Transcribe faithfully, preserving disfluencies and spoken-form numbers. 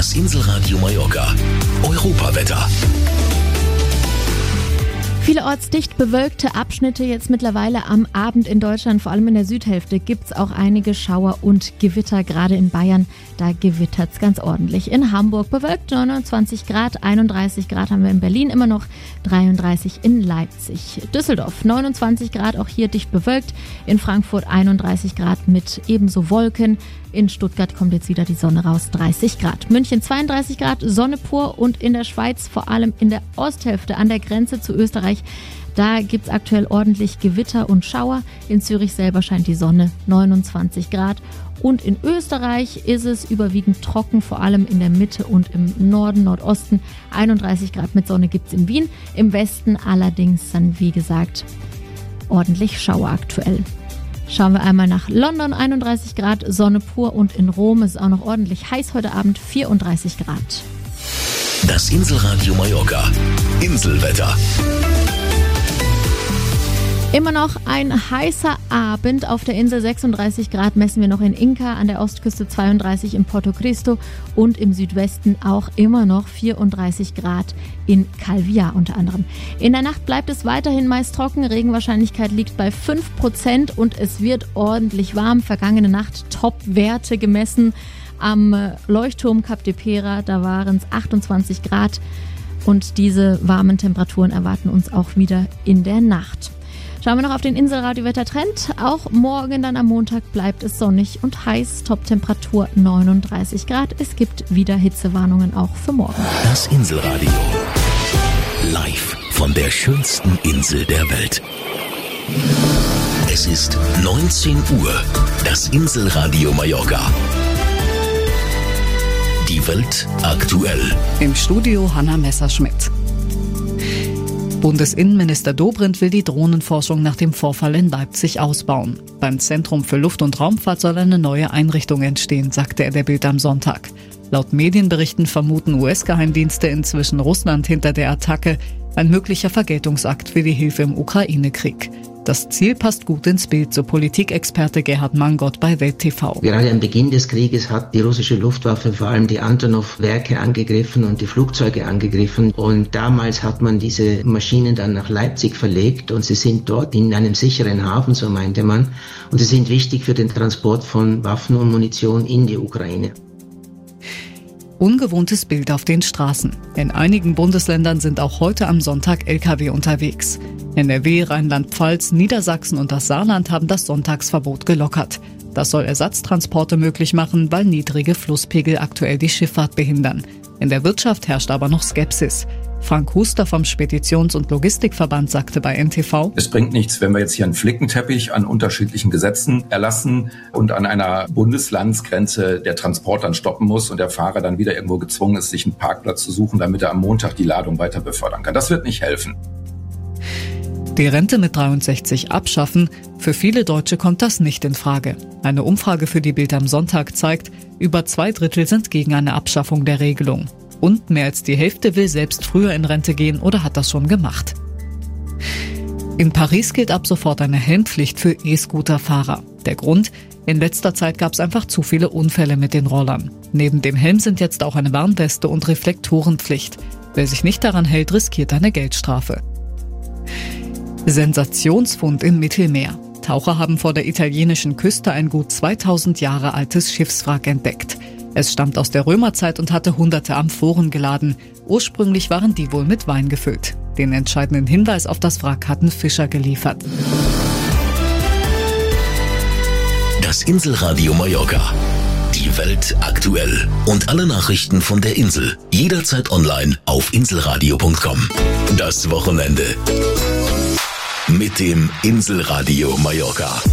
Das Inselradio Mallorca. Europawetter. Vielerorts dicht bewölkte Abschnitte jetzt mittlerweile am Abend in Deutschland, vor allem in der Südhälfte gibt es auch einige Schauer und Gewitter, gerade in Bayern, da gewittert es ganz ordentlich. In Hamburg bewölkt neunundzwanzig Grad, einunddreißig Grad haben wir in Berlin immer noch, dreiunddreißig in Leipzig. Düsseldorf neunundzwanzig Grad, auch hier dicht bewölkt, in Frankfurt einunddreißig Grad mit ebenso Wolken. In Stuttgart kommt jetzt wieder die Sonne raus, dreißig Grad. München zweiunddreißig Grad, Sonne pur und in der Schweiz, vor allem in der Osthälfte an der Grenze zu Österreich, da gibt es aktuell ordentlich Gewitter und Schauer. In Zürich selber scheint die Sonne, neunundzwanzig Grad. Und in Österreich ist es überwiegend trocken, vor allem in der Mitte und im Norden, Nordosten. einunddreißig Grad mit Sonne gibt es in Wien. Im Westen allerdings dann, wie gesagt, ordentlich Schauer aktuell. Schauen wir einmal nach London, einunddreißig Grad, Sonne pur und in Rom ist es auch noch ordentlich heiß heute Abend, vierunddreißig Grad. Das Inselradio Mallorca. Inselwetter. Immer noch ein heißer Abend auf der Insel, sechsunddreißig Grad messen wir noch in Inca, an der Ostküste zweiunddreißig in Porto Cristo und im Südwesten auch immer noch vierunddreißig Grad in Calvia unter anderem. In der Nacht bleibt es weiterhin meist trocken, Regenwahrscheinlichkeit liegt bei fünf Prozent und es wird ordentlich warm. Vergangene Nacht Top-Werte gemessen am Leuchtturm Cap de Pera, da waren es achtundzwanzig Grad und diese warmen Temperaturen erwarten uns auch wieder in der Nacht. Schauen wir noch auf den Inselradio-Wettertrend. Auch morgen dann am Montag bleibt es sonnig und heiß. Top-Temperatur neununddreißig Grad. Es gibt wieder Hitzewarnungen auch für morgen. Das Inselradio. Live von der schönsten Insel der Welt. Es ist neunzehn Uhr. Das Inselradio Mallorca. Die Welt aktuell. Im Studio Hanna Messerschmidt. Bundesinnenminister Dobrindt will die Drohnenforschung nach dem Vorfall in Leipzig ausbauen. Beim Zentrum für Luft- und Raumfahrt soll eine neue Einrichtung entstehen, sagte er der Bild am Sonntag. Laut Medienberichten vermuten U S-Geheimdienste inzwischen Russland hinter der Attacke, ein möglicher Vergeltungsakt für die Hilfe im Ukraine-Krieg. Das Ziel passt gut ins Bild, so Politikexperte Gerhard Mangott bei Welt T V. Gerade am Beginn des Krieges hat die russische Luftwaffe vor allem die Antonov-Werke angegriffen und die Flugzeuge angegriffen. Und damals hat man diese Maschinen dann nach Leipzig verlegt und sie sind dort in einem sicheren Hafen, so meinte man. Und sie sind wichtig für den Transport von Waffen und Munition in die Ukraine. Ungewohntes Bild auf den Straßen. In einigen Bundesländern sind auch heute am Sonntag L K W unterwegs. N R W, Rheinland-Pfalz, Niedersachsen und das Saarland haben das Sonntagsverbot gelockert. Das soll Ersatztransporte möglich machen, weil niedrige Flusspegel aktuell die Schifffahrt behindern. In der Wirtschaft herrscht aber noch Skepsis. Frank Huster vom Speditions- und Logistikverband sagte bei N T V: Es bringt nichts, wenn wir jetzt hier einen Flickenteppich an unterschiedlichen Gesetzen erlassen und an einer Bundeslandsgrenze der Transport dann stoppen muss und der Fahrer dann wieder irgendwo gezwungen ist, sich einen Parkplatz zu suchen, damit er am Montag die Ladung weiter befördern kann. Das wird nicht helfen. Die Rente mit dreiundsechzig abschaffen? Für viele Deutsche kommt das nicht in Frage. Eine Umfrage für die Bild am Sonntag zeigt, über zwei Drittel sind gegen eine Abschaffung der Regelung. Und mehr als die Hälfte will selbst früher in Rente gehen oder hat das schon gemacht. In Paris gilt ab sofort eine Helmpflicht für E-Scooter-Fahrer. Der Grund? In letzter Zeit gab es einfach zu viele Unfälle mit den Rollern. Neben dem Helm sind jetzt auch eine Warnweste und Reflektorenpflicht. Wer sich nicht daran hält, riskiert eine Geldstrafe. Sensationsfund im Mittelmeer. Taucher haben vor der italienischen Küste ein gut zweitausend Jahre altes Schiffswrack entdeckt. Es stammt aus der Römerzeit und hatte hunderte Amphoren geladen. Ursprünglich waren die wohl mit Wein gefüllt. Den entscheidenden Hinweis auf das Wrack hatten Fischer geliefert. Das Inselradio Mallorca. Die Welt aktuell. Und alle Nachrichten von der Insel. Jederzeit online auf inselradio punkt com. Das Wochenende. Mit dem Inselradio Mallorca.